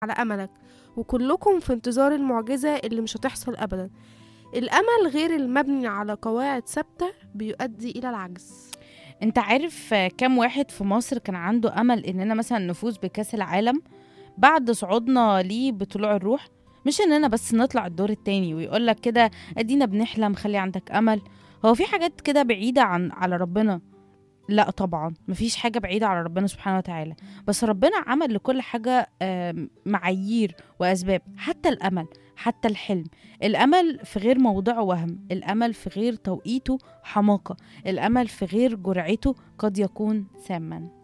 على أملك، وكلكم في انتظار المعجزة اللي مش هتحصل أبدا. الأمل غير المبني على قواعد ثابتة بيؤدي إلى العجز. انت عارف كم واحد في مصر كان عنده امل اننا مثلا نفوز بكأس العالم بعد صعودنا ليه بطلوع الروح؟ مش اننا بس نطلع الدور التاني ويقولك كده ادينا بنحلم، خلي عندك امل. هو في حاجات كده بعيدة على ربنا؟ لا طبعا، مفيش حاجة بعيدة على ربنا سبحانه وتعالى. بس ربنا عمل لكل حاجة معايير وأسباب، حتى الأمل، حتى الحلم. الأمل في غير موضعه وهم، الأمل في غير توقيته حماقة، الأمل في غير جرعته قد يكون ساما.